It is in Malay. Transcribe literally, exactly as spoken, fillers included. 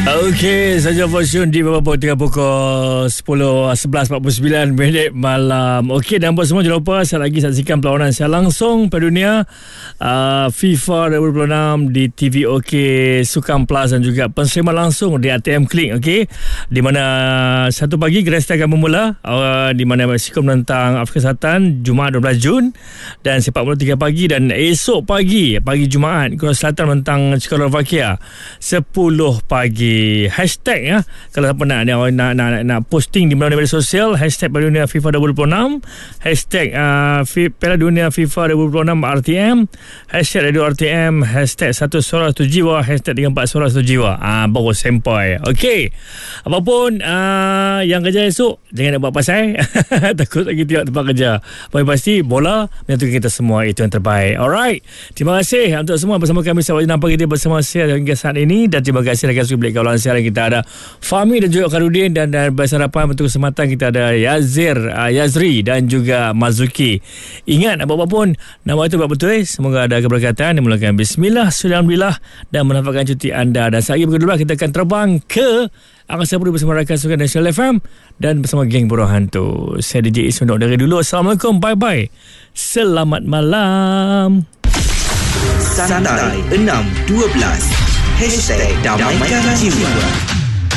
Okey, saja Fortune di beberapa tiga pukul sepuluh sebelas empat puluh sembilan minit malam. Okey, dan buat semua jangan lupa saya lagi saksikan perlawanan secara langsung pada dunia uh, FIFA dua ribu dua puluh enam di T V OK Sukan Plus dan juga penseriman langsung di A T M Klik. Okey, di mana satu pagi Grand Star akan bermula uh, di mana Mexico menentang Afrika Selatan Jumaat dua belas Jun dan sepak bola tiga pagi, dan esok pagi pagi Jumaat Korea Selatan menentang Czechoslovakia sepuluh pagi. Hashtag ya, kalau siapa nak nak, nak, nak, nak posting di media sosial, hashtag Piala Dunia FIFA dua ribu dua puluh enam, hashtag uh, Piala Dunia FIFA dua ribu dua puluh enam R T M, hashtag Radio R T M, hashtag satu suara satu jiwa, hashtag tiga empat suara satu jiwa. Ah, baru sampai. Okey, apapun uh, yang kerja esok, jangan nak buat pasal takut lagi tidak tempat kerja. Paling pasti bola menyatukan kita semua, itu yang terbaik. Alright, terima kasih untuk semua bersama kami sewaktu nampak kita bersama saya hingga saat ini, dan terima kasih rakan suka kawalan siaran kita ada Fahmi dan juga Karudin, dan, dan bersarapan untuk kesempatan kita ada Yazir, uh, Yazri dan juga Mazuki. Ingat apa-apa pun nama itu buat betul. Semoga ada keberkatan, dimulakan bismillah, alhamdulillah, dan menampakkan cuti anda. Dan saat ini berdua kita akan terbang ke Angkasa Puri bersama rakan sukan National F M dan bersama geng Burung Hantu. Saya D J Is untuk dari dulu. Assalamualaikum, bye-bye, selamat malam. Santai enam dua belas Hashtag Damaikan Jiwa.